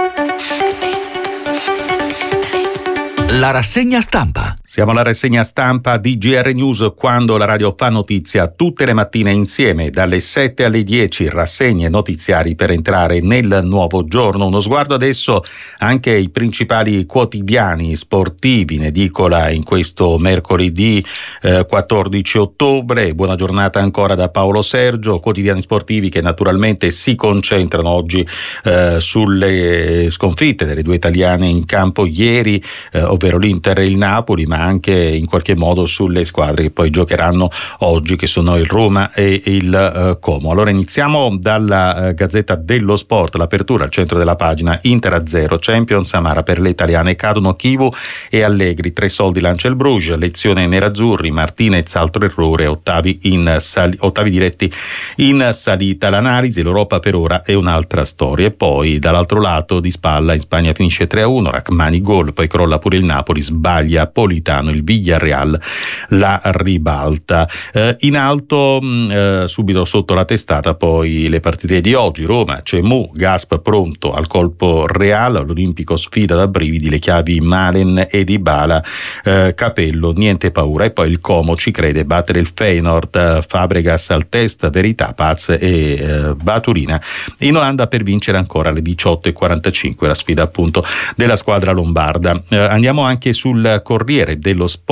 Speaker 4: La rassegna stampa.
Speaker 6: Siamo alla rassegna stampa di G R News, quando la radio fa notizia tutte le mattine insieme dalle sette alle dieci, rassegne notiziari per entrare nel nuovo giorno. Uno sguardo adesso anche ai principali quotidiani sportivi in edicola in questo mercoledì eh, quattordici ottobre. Buona giornata ancora da Paolo Sergio. Quotidiani sportivi che naturalmente si concentrano oggi eh, sulle sconfitte delle due italiane in campo ieri, eh, ovvero l'Inter e il Napoli, ma anche in qualche modo sulle squadre che poi giocheranno oggi, che sono il Roma e il uh, Como. Allora iniziamo dalla uh, Gazzetta dello Sport, l'apertura al centro della pagina: Inter a zero, Champions amara per le italiane, cadono Chivu e Allegri, tre soldi lancia il Bruges, lezione nerazzurri, Martinez altro errore, ottavi, in sali- ottavi diretti in salita. L'analisi: l'Europa per ora è un'altra storia. E poi dall'altro lato di spalla in Spagna finisce tre a uno, Rachmani gol, poi crolla pure il Napoli, sbaglia Politano, il Villarreal la ribalta. Eh, in alto mh, eh, subito sotto la testata poi le partite di oggi: Roma, Cemu, Gasp pronto al colpo Real, l'Olimpico sfida da brividi, le chiavi Malen e Dybala, eh, Capello niente paura. E poi il Como ci crede, battere il Feyenoord, eh, Fabregas al test, Verità, Paz e eh, Baturina in Olanda per vincere ancora alle diciotto e quarantacinque, la sfida appunto della squadra lombarda. Eh, andiamo anche sul Corriere dello Sport,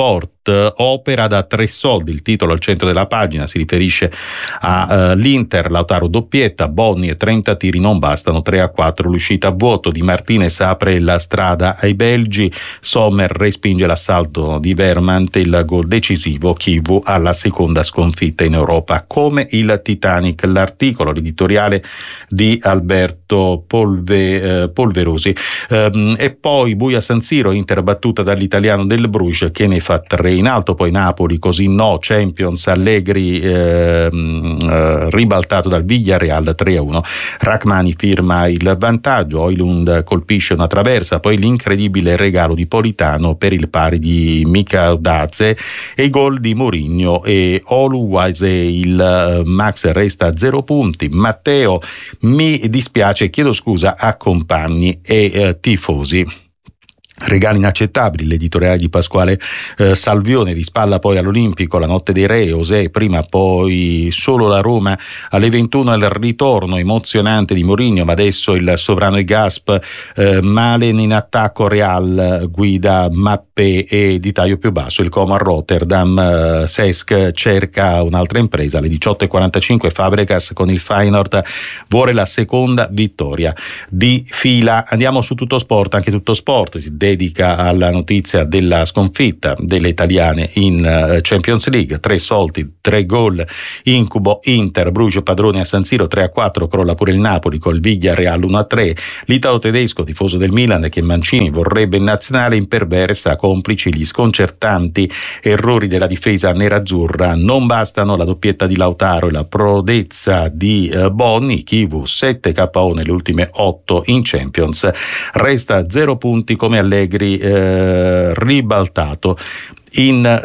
Speaker 6: sport, opera da tre soldi, il titolo al centro della pagina si riferisce all'Inter, uh, Lautaro doppietta, Bonni e trenta tiri non bastano, tre a quattro l'uscita a vuoto, Di Martinez apre la strada ai belgi, Sommer respinge l'assalto di Vermont, il gol decisivo, Chivu alla seconda sconfitta in Europa come il Titanic. L'articolo editoriale di Alberto Polve, eh, Polverosi. Um, e poi buia San Siro, Inter battuta dall'italiano del Bruges che ne fa tre in alto, poi Napoli così no, Champions, Allegri eh, eh, ribaltato dal Villarreal tre a uno, Rachmani firma il vantaggio, Højlund colpisce una traversa, poi l'incredibile regalo di Politano per il pari di Mika Daze e i gol di Mourinho e Oluwase. Il Max resta a zero punti. Matteo, mi dispiace, chiedo scusa a compagni e eh, tifosi. Regali inaccettabili, l'editoriale di Pasquale eh, Salvione, di spalla poi all'Olimpico, la notte dei re, Osè prima, poi solo la Roma alle ventuno, il ritorno emozionante di Mourinho, ma adesso il sovrano e Gasp, eh, Malen in attacco, Real guida Mappé e di taglio più basso il Como a Rotterdam, eh, Cesc cerca un'altra impresa, alle diciotto e quarantacinque Fabregas con il Feyenoord vuole la seconda vittoria di fila. Andiamo su Tutto Sport, anche Tutto Sport si dedica alla notizia della sconfitta delle italiane in Champions League, tre soldi, tre gol, incubo Inter, Bruges padrone a San Siro tre a quattro, crolla pure il Napoli col Villarreal uno a tre, l'italo tedesco tifoso del Milan che Mancini vorrebbe in nazionale imperversa, complici gli sconcertanti errori della difesa nerazzurra, non bastano la doppietta di Lautaro e la prodezza di eh, Bonni, Chivu sette K O nelle ultime otto in Champions, resta a zero punti come alle Allegri eh, ribaltato in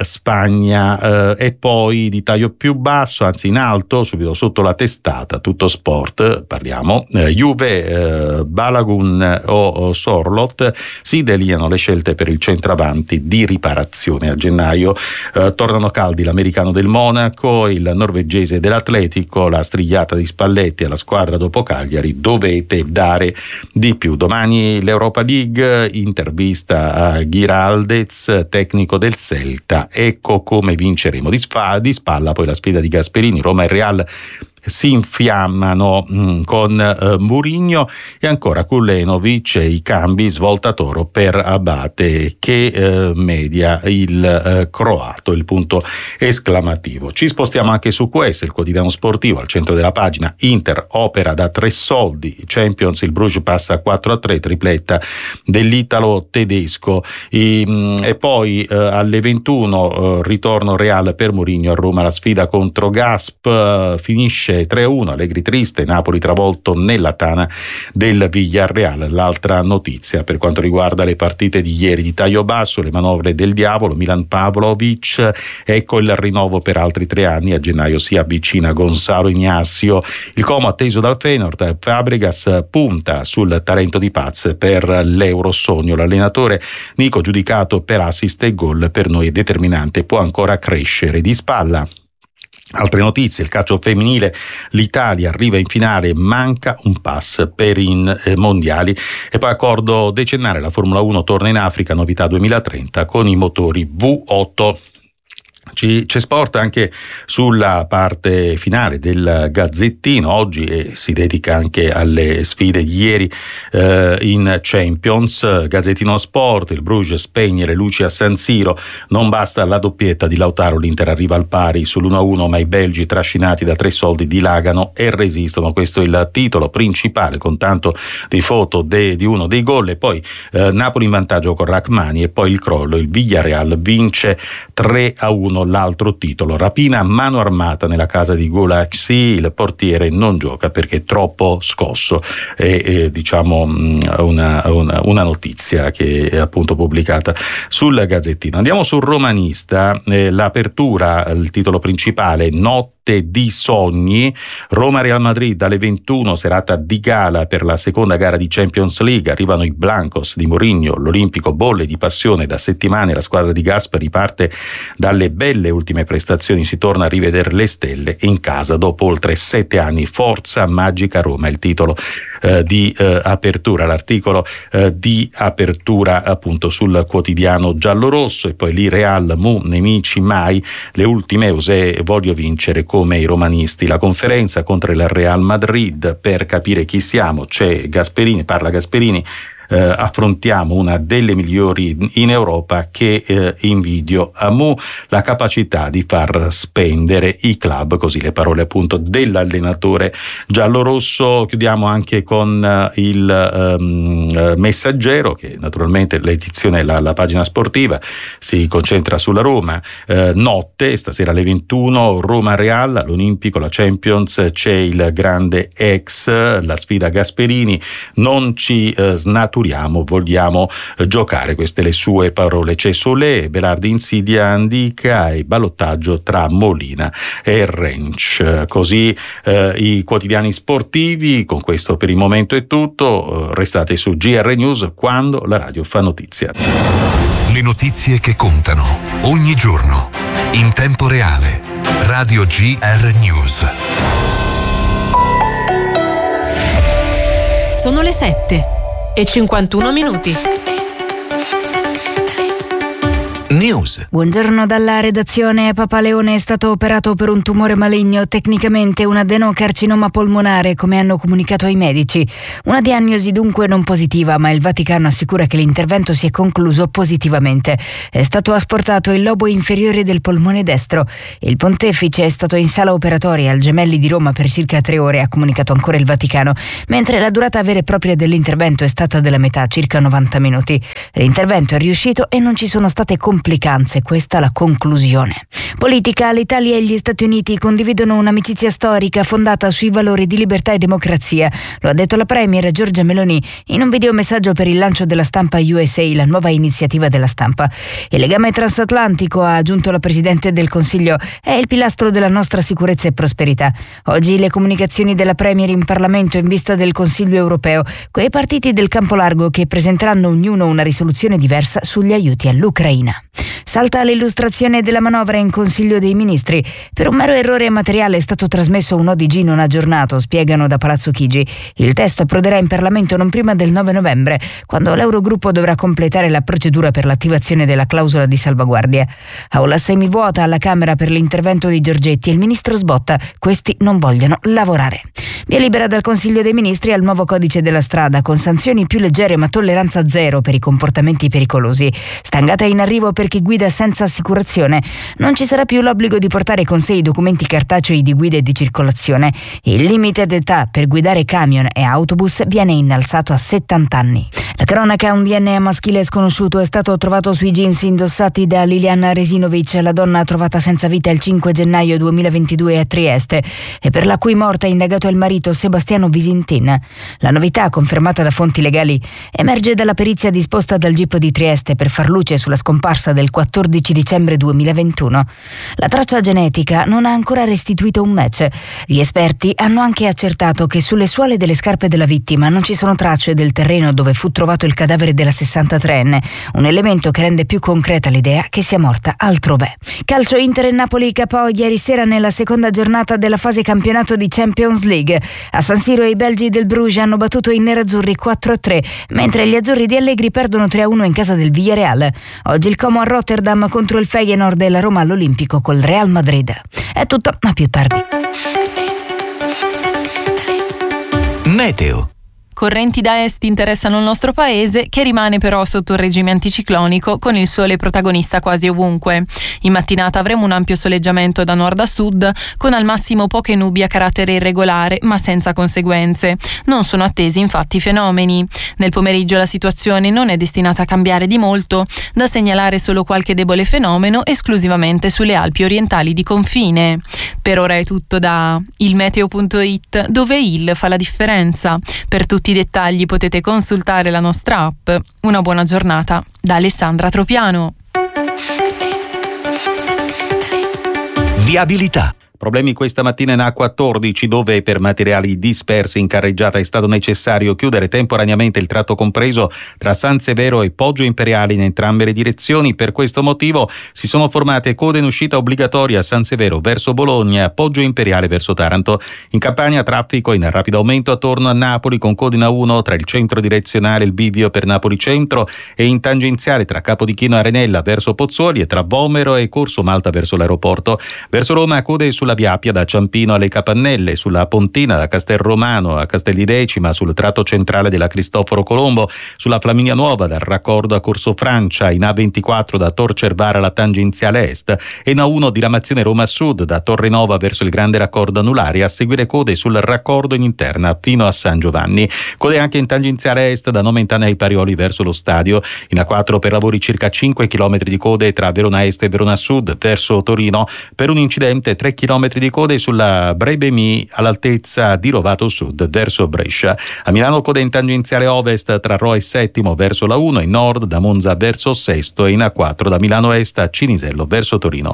Speaker 6: Spagna, eh, e poi di taglio più basso, anzi in alto, subito sotto la testata, Tutto Sport, parliamo, eh, Juve, eh, Balagun o, o Sorloth, si delineano le scelte per il centravanti di riparazione a gennaio, eh, tornano caldi l'americano del Monaco, il norvegese dell'Atletico, la strigliata di Spalletti alla squadra dopo Cagliari, dovete dare di più. Domani l'Europa League, intervista a Giraldez, tecnico del Celta, ecco come vinceremo. Di, spa, di spalla poi la sfida di Gasperini, Roma e Real si infiammano mh, con eh, Mourinho e ancora Kulenovic e i cambi, svolta Toro per Abate che eh, media il eh, croato, il punto esclamativo. Ci spostiamo anche su questo, il quotidiano sportivo, al centro della pagina, Inter opera da tre soldi, Champions, il Bruges passa quattro a tre, tripletta dell'italo tedesco e, mh, e poi eh, alle ventuno eh, ritorno Real per Mourinho a Roma, la sfida contro Gasp, eh, finisce tre a uno, Allegri triste, Napoli travolto nella tana del Villarreal. L'altra notizia per quanto riguarda le partite di ieri di taglio basso, le manovre del diavolo, Milan Pavlovic, ecco il rinnovo per altri tre anni, a gennaio si avvicina Gonzalo Ignacio, il Como atteso dal Feyenoord, Fabregas punta sul talento di Paz per l'Eurosogno, l'allenatore Nico giudicato per assist e gol, per noi è determinante, può ancora crescere. Di spalla altre notizie, il calcio femminile, l'Italia arriva in finale, manca un pass per i eh, mondiali e poi accordo decennale, la Formula uno torna in Africa, novità duemilatrenta con i motori V otto. Ci, c'è sport anche sulla parte finale del Gazzettino oggi e si dedica anche alle sfide di ieri eh, in Champions. Gazzettino Sport, il Bruges spegne le luci a San Siro, non basta la doppietta di Lautaro, l'Inter arriva al pari sull'uno a uno, ma i belgi trascinati da tre soldi dilagano e resistono, questo è il titolo principale con tanto di foto de, di uno dei gol e poi eh, Napoli in vantaggio con Rachmani e poi il crollo, il Villarreal vince tre a uno. L'altro titolo, rapina a mano armata nella casa di Golaxi, il portiere non gioca perché è troppo scosso, è, è diciamo una, una, una notizia che è appunto pubblicata sul Gazzettino. Andiamo sul Romanista, eh, l'apertura, il titolo principale, notte di sogni, Roma-Real Madrid alle ventuno, serata di gala per la seconda gara di Champions League, arrivano i Blancos di Mourinho, l'Olimpico bolle di passione da settimane, la squadra di Gasper riparte dalle belle ultime prestazioni, si torna a rivedere le stelle in casa dopo oltre sette anni, forza magica Roma, il titolo eh, di eh, apertura, l'articolo eh, di apertura appunto sul quotidiano giallorosso. E poi lì Real, mu, nemici mai, le ultime use, voglio vincere come i romanisti. La conferenza contro il Real Madrid, per capire chi siamo c'è Gasperini, parla Gasperini. Eh, affrontiamo una delle migliori in Europa che eh, invidio a Mu, la capacità di far spendere i club, così le parole appunto dell'allenatore giallorosso. Chiudiamo anche con eh, il um, Messaggero, che naturalmente l'edizione, la, la pagina sportiva si concentra sulla Roma. Eh, notte, stasera alle ventuno, Roma-Real, all'Olimpico, la Champions, c'è il grande ex, la sfida Gasperini, non ci eh, snaturiamo, vogliamo eh, giocare, queste le sue parole. C'è Solé, Berardi, Insidia, Andica e ballottaggio tra Molina e Rensch. Così eh, i quotidiani sportivi. Con questo per il momento è tutto, eh, restate su G R News quando la radio fa notizia.
Speaker 4: Le notizie che contano ogni giorno in tempo reale. Radio G R News.
Speaker 20: Sono le sette e cinquantuno minuti.
Speaker 4: News.
Speaker 5: Buongiorno dalla redazione. Papaleone è stato operato per un tumore maligno, tecnicamente un adenocarcinoma polmonare, come hanno comunicato i medici. Una diagnosi dunque non positiva, ma il Vaticano assicura che l'intervento si è concluso positivamente. È stato asportato il lobo inferiore del polmone destro. Il pontefice è stato in sala operatoria al Gemelli di Roma per circa tre ore, ha comunicato ancora il Vaticano, mentre la durata vera e propria dell'intervento è stata della metà, circa novanta minuti. L'intervento è riuscito e non ci sono state complicazioni. Complicanze, questa la conclusione. Politica. L'Italia e gli Stati Uniti condividono un'amicizia storica fondata sui valori di libertà e democrazia. Lo ha detto la premier Giorgia Meloni in un videomessaggio per il lancio della Stampa U S A, la nuova iniziativa della stampa. Il legame transatlantico, ha aggiunto la Presidente del Consiglio, è il pilastro della nostra sicurezza e prosperità. Oggi le comunicazioni della premier in Parlamento in vista del Consiglio europeo, quei partiti del campo largo che presenteranno ognuno una risoluzione diversa sugli aiuti all'Ucraina. Salta l'illustrazione della manovra in Consiglio dei Ministri. Per un mero errore materiale è stato trasmesso un O D G non aggiornato, spiegano da Palazzo Chigi. Il testo approderà in Parlamento non prima del nove novembre, quando l'Eurogruppo dovrà completare la procedura per l'attivazione della clausola di salvaguardia. Aula semivuota alla Camera per l'intervento di Giorgetti e il ministro sbotta: questi non vogliono lavorare. Via libera dal Consiglio dei Ministri al nuovo codice della strada, con sanzioni più leggere ma tolleranza zero per i comportamenti pericolosi. Stangata in arrivo per chi guida senza assicurazione. Non ci sarà più l'obbligo di portare con sé i documenti cartacei di guida e di circolazione. Il limite d'età per guidare camion e autobus viene innalzato a settanta anni. La cronaca: un D N A maschile sconosciuto è stato trovato sui jeans indossati da Liliana Resinovic, la donna trovata senza vita il cinque gennaio duemilaventidue a Trieste e per la cui morte ha indagato il marito Sebastiano Visintin. La novità, confermata da fonti legali, emerge dalla perizia disposta dal G I P di Trieste per far luce sulla scomparsa del quattordici dicembre duemilaventuno. La traccia genetica non ha ancora restituito un match. Gli esperti hanno anche accertato che sulle suole delle scarpe della vittima non ci sono tracce del terreno dove fu trovato il cadavere della sessantatreenne, un elemento che rende più concreta l'idea che sia morta altrove. Calcio. Inter e Napoli K O ieri sera nella seconda giornata della fase campionato di Champions League. A San Siro i belgi del Bruges hanno battuto i nerazzurri quattro a tre, mentre gli azzurri di Allegri perdono tre a uno in casa del Villarreal. Oggi il Como a Rotterdam contro il Feyenoord e la Roma all'Olimpico col Real Madrid. È tutto, a più tardi.
Speaker 4: Meteo.
Speaker 3: Correnti da est interessano il nostro paese, che rimane però sotto il regime anticiclonico, con il sole protagonista quasi ovunque. In mattinata avremo un ampio soleggiamento da nord a sud, con al massimo poche nubi a carattere irregolare, ma senza conseguenze. Non sono attesi infatti fenomeni. Nel pomeriggio la situazione non è destinata a cambiare di molto, da segnalare solo qualche debole fenomeno esclusivamente sulle Alpi orientali di confine. Per ora è tutto da ilmeteo punto it, dove il fa la differenza. Per tutti i dettagli potete consultare la nostra app. Una buona giornata da Alessandra Tropiano.
Speaker 4: Viabilità.
Speaker 6: Problemi questa mattina in A quattordici, dove per materiali dispersi in carreggiata è stato necessario chiudere temporaneamente il tratto compreso tra San Severo e Poggio Imperiale in entrambe le direzioni. Per questo motivo si sono formate code in uscita obbligatoria a San Severo verso Bologna, Poggio Imperiale verso Taranto. In Campania traffico in rapido aumento attorno a Napoli con code in A uno tra il centro direzionale e il bivio per Napoli Centro e in tangenziale tra Capodichino e Arenella verso Pozzuoli e tra Vomero e Corso Malta verso l'aeroporto. Verso Roma code sulla Via Appia da Ciampino alle Capannelle, sulla Pontina da Castelromano a Castellidecima, sul tratto centrale della Cristoforo Colombo, sulla Flaminia Nuova dal raccordo a Corso Francia, in A ventiquattro da Tor Cervara alla tangenziale est e in A uno diramazione Roma Sud da Torre Nova verso il grande raccordo anulare, a seguire code sul raccordo in interna fino a San Giovanni. Code anche in tangenziale est da Nomentana ai Parioli verso lo stadio. In A quattro per lavori circa cinque chilometri di code tra Verona Est e Verona Sud verso Torino. Per un incidente tre chilometri di code sulla Brebemi all'altezza di Rovato Sud verso Brescia. A Milano code in tangenziale ovest tra Rho e Settimo verso la uno, in nord da Monza verso Sesto e in A quattro da Milano Est a Cinisello verso Torino.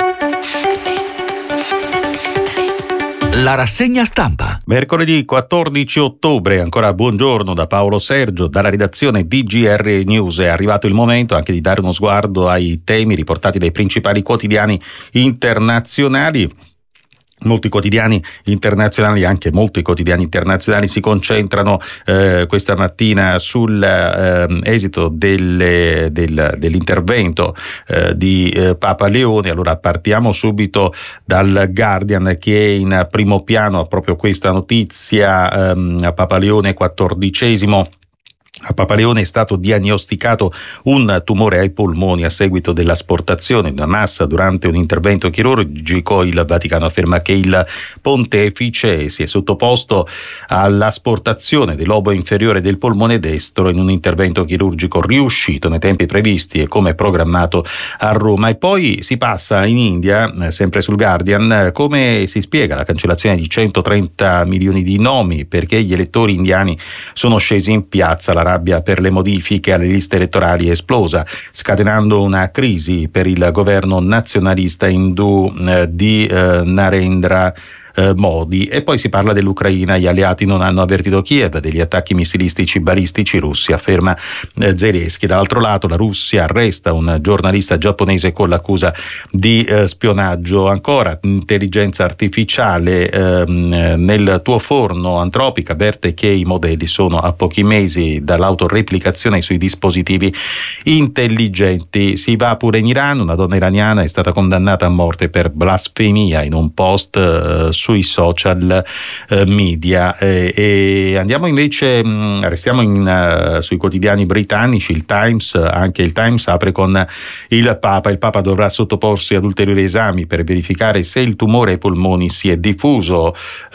Speaker 19: La rassegna stampa.
Speaker 6: Mercoledì quattordici ottobre, ancora buongiorno da Paolo Sergio, dalla redazione di G R News. È arrivato il momento anche di dare uno sguardo ai temi riportati dai principali quotidiani internazionali. Molti quotidiani internazionali, anche molti quotidiani internazionali si concentrano eh, questa mattina sull'esito eh, delle, del, dell'intervento eh, di eh, Papa Leone. Allora partiamo subito dal Guardian, che è in primo piano proprio questa notizia. ehm, a Papa Leone quattordicesimo. A Papa Leone è stato diagnosticato un tumore ai polmoni a seguito dell'asportazione di una massa durante un intervento chirurgico. Il Vaticano afferma che il pontefice si è sottoposto all'asportazione del lobo inferiore del polmone destro in un intervento chirurgico riuscito nei tempi previsti e come programmato a Roma. E poi si passa in India, sempre sul Guardian, come si spiega la cancellazione di centotrenta milioni di nomi, perché gli elettori indiani sono scesi in piazza. La rabbia per le modifiche alle liste elettorali è esplosa, scatenando una crisi per il governo nazionalista indù eh, di eh, Narendra Modi. E poi si parla dell'Ucraina. Gli alleati non hanno avvertito Kiev degli attacchi missilistici balistici russi, afferma eh, Zelensky. Dall'altro lato la Russia arresta un giornalista giapponese con l'accusa di eh, spionaggio. Ancora intelligenza artificiale. ehm, nel tuo forno Antropica avverte che i modelli sono a pochi mesi dall'autoreplicazione sui dispositivi intelligenti. Si va pure in Iran. Una donna iraniana è stata condannata a morte per blasfemia in un post eh, sui social eh, media. Eh, e andiamo invece, mh, restiamo in, uh, sui quotidiani britannici. Il Times, anche il Times apre con il Papa. Il Papa dovrà sottoporsi ad ulteriori esami per verificare se il tumore ai polmoni si è diffuso.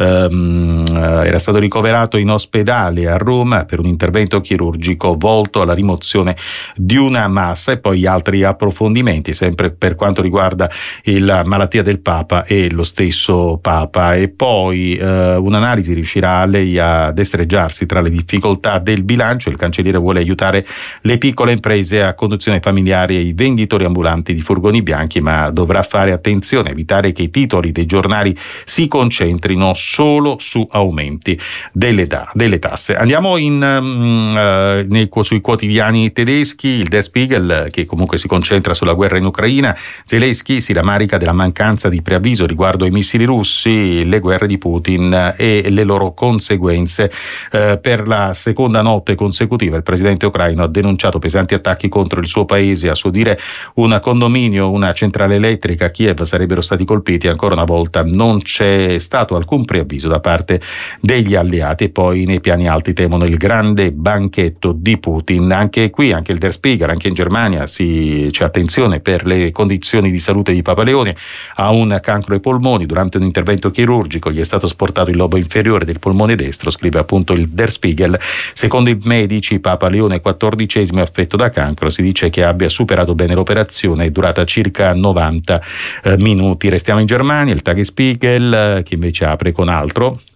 Speaker 6: Um, era stato ricoverato in ospedale a Roma per un intervento chirurgico volto alla rimozione di una massa. E poi altri approfondimenti sempre per quanto riguarda la malattia del Papa e lo stesso Papa. E poi eh, un'analisi riuscirà lei a destreggiarsi tra le difficoltà del bilancio. Il cancelliere vuole aiutare le piccole imprese a conduzione familiare e i venditori ambulanti di furgoni bianchi, ma dovrà fare attenzione, evitare che i titoli dei giornali si concentrino solo su aumenti delle, da, delle tasse. Andiamo in, um, uh, nei, sui quotidiani tedeschi. Il Der Spiegel, che comunque si concentra sulla guerra in Ucraina. Zelensky si rammarica della mancanza di preavviso riguardo ai missili russi, le guerre di Putin e le loro conseguenze. Eh, per la seconda notte consecutiva il presidente ucraino ha denunciato pesanti attacchi contro il suo paese. A suo dire un condominio, una centrale elettrica a Kiev sarebbero stati colpiti. Ancora una volta non c'è stato alcun preavviso da parte degli alleati. E poi nei piani alti temono il grande banchetto di Putin. Anche qui, anche il Der Spiegel, anche in Germania si, c'è attenzione per le condizioni di salute di Papa Leone. Ha un cancro ai polmoni. Durante un intervento chirurgico gli è stato sportato il lobo inferiore del polmone destro, scrive appunto il Der Spiegel. Secondo i medici Papa Leone quattordicesimo è affetto da cancro. Si dice che abbia superato bene l'operazione, è durata circa novanta eh, minuti. Restiamo in Germania. Il Tagesspiegel, eh, che invece apre con altro.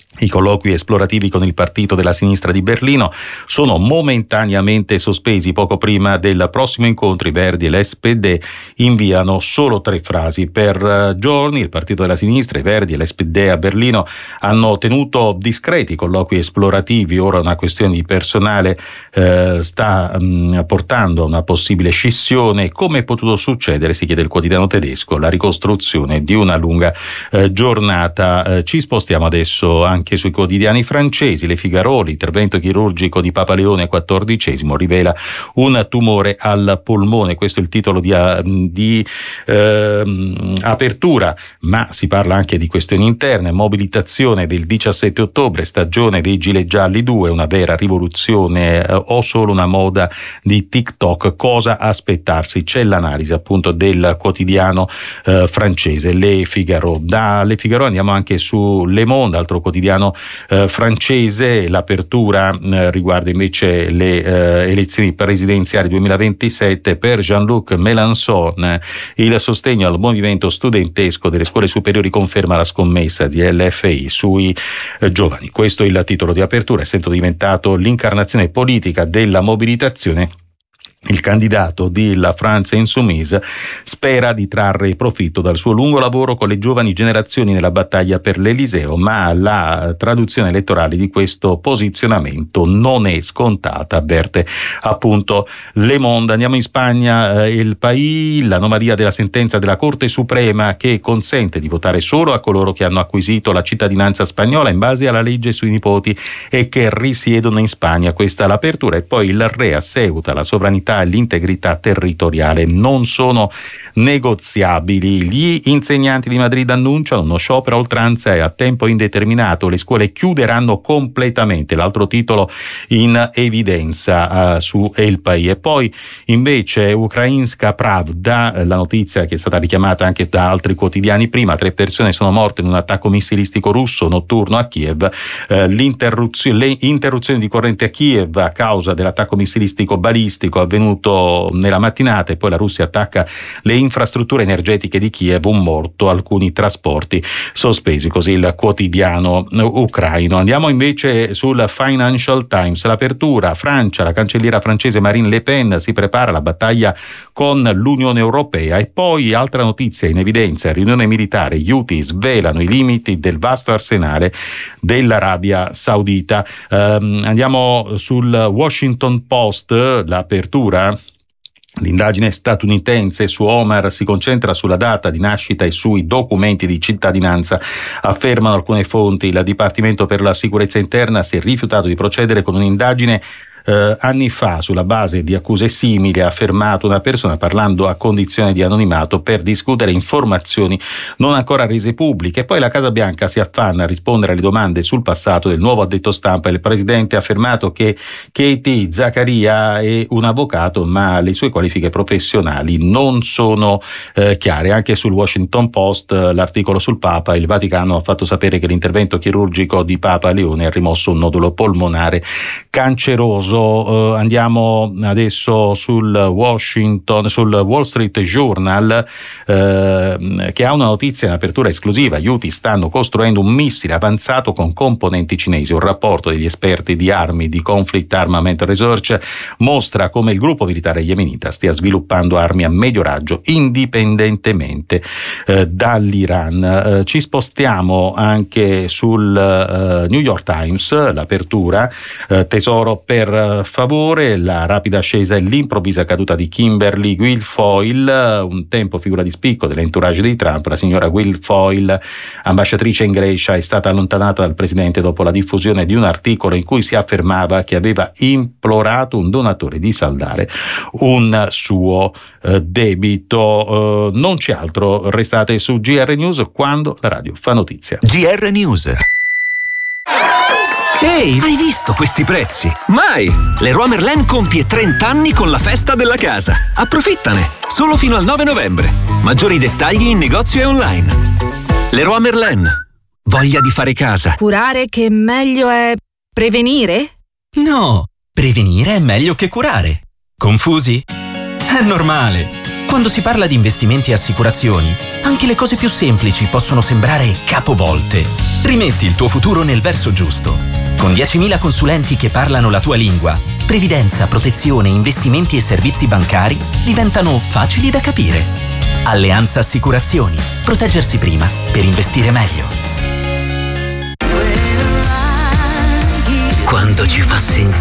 Speaker 6: I colloqui esplorativi con il partito della sinistra di Berlino sono momentaneamente sospesi. Poco prima del prossimo incontro i Verdi e l'S P D inviano solo tre frasi per giorni. Il partito della sinistra, i Verdi e l'S P D a Berlino hanno tenuto discreti colloqui esplorativi. Ora una questione di personale eh, sta mh, portando a una possibile scissione. Come è potuto succedere, si chiede il quotidiano tedesco, la ricostruzione di una lunga eh, giornata. Eh, ci spostiamo adesso anche sui quotidiani francesi. Le Figaro, l'intervento chirurgico di Papa Leone quattordicesimo rivela un tumore al polmone. Questo è il titolo di, di eh, apertura, ma si parla anche di questioni interne. Mobilitazione del diciassette ottobre, stagione dei gilet gialli due, una vera rivoluzione eh, o solo una moda di TikTok? Cosa aspettarsi? C'è l'analisi appunto del quotidiano eh, francese Le Figaro. Da Le Figaro andiamo anche su Le Monde, altro quotidiano Eh, francese. L'apertura eh, riguarda invece le eh, elezioni presidenziali duemilaventisette. Per Jean-Luc Mélenchon il sostegno al movimento studentesco delle scuole superiori conferma la scommessa di L F I sui eh, giovani. Questo è il titolo di apertura, essendo diventato l'incarnazione politica della mobilitazione. Il candidato di La France Insoumise spera di trarre profitto dal suo lungo lavoro con le giovani generazioni nella battaglia per l'Eliseo, ma la traduzione elettorale di questo posizionamento non è scontata, avverte appunto Le Monde. Andiamo in Spagna, eh, Il País, l'anomalia della sentenza della Corte Suprema che consente di votare solo a coloro che hanno acquisito la cittadinanza spagnola in base alla legge sui nipoti e che risiedono in Spagna. Questa è l'apertura. E poi il Re asseuta la sovranità e l'integrità territoriale non sono negoziabili. Gli insegnanti di Madrid annunciano uno sciopero a oltranza e a tempo indeterminato. Le scuole chiuderanno completamente. L'altro titolo in evidenza uh, su El País. E poi invece Ukrainska Pravda, la notizia che è stata richiamata anche da altri quotidiani prima: tre persone sono morte in un attacco missilistico russo notturno a Kiev. Uh, l'interruzione, le interruzioni di corrente a Kiev a causa dell'attacco missilistico balistico avvenuto nella mattinata, e poi la Russia attacca le infrastrutture energetiche di Kiev, un morto, alcuni trasporti sospesi, così il quotidiano ucraino. Andiamo invece sul Financial Times, l'apertura: Francia, la cancelliera francese Marine Le Pen si prepara alla battaglia con l'Unione Europea. E poi altra notizia in evidenza: riunione militare, gli Houthi svelano i limiti del vasto arsenale dell'Arabia Saudita. Um, andiamo sul Washington Post, l'apertura. L'indagine statunitense su Omar si concentra sulla data di nascita e sui documenti di cittadinanza. Affermano alcune fonti, il Dipartimento per la Sicurezza Interna si è rifiutato di procedere con un'indagine Eh, anni fa sulla base di accuse simili, ha affermato una persona parlando a condizione di anonimato per discutere informazioni non ancora rese pubbliche. Poi la Casa Bianca si affanna a rispondere alle domande sul passato del nuovo addetto stampa. Il presidente ha affermato che Katie Zaccaria è un avvocato, ma le sue qualifiche professionali non sono eh, chiare. Anche sul Washington Post l'articolo sul Papa: il Vaticano ha fatto sapere che l'intervento chirurgico di Papa Leone ha rimosso un nodulo polmonare canceroso. Uh, andiamo adesso sul Washington, sul Wall Street Journal, uh, che ha una notizia in apertura esclusiva: gli Houthi stanno costruendo un missile avanzato con componenti cinesi. Un rapporto degli esperti di armi di Conflict Armament Research mostra come il gruppo militare yemenita stia sviluppando armi a medio raggio indipendentemente uh, dall'Iran. Uh, ci spostiamo anche sul uh, New York Times, l'apertura: uh, tesoro per favore, la rapida ascesa e l'improvvisa caduta di Kimberly Guilfoyle, un tempo figura di spicco dell'entourage di Trump. La signora Guilfoyle, ambasciatrice in Grecia, è stata allontanata dal presidente dopo la diffusione di un articolo in cui si affermava che aveva implorato un donatore di saldare un suo eh, debito. Eh, non c'è altro, restate su G R News quando la radio fa notizia.
Speaker 19: G R News. Ehi, hai visto questi prezzi? Mai! Leroy Merlin compie trenta anni con la festa della casa. Approfittane! Solo fino al nove novembre. Maggiori dettagli in negozio e online. Leroy Merlin. Voglia di fare casa.
Speaker 12: Curare che meglio è prevenire?
Speaker 13: No, prevenire è meglio che curare. Confusi? È normale. Quando si parla di investimenti e assicurazioni, anche le cose più semplici possono sembrare capovolte. Rimetti il tuo futuro nel verso giusto. Con diecimila consulenti che parlano la tua lingua, previdenza, protezione, investimenti e servizi bancari diventano facili da capire. Alleanza Assicurazioni. Proteggersi prima per investire meglio.
Speaker 8: Quando ci fa sentire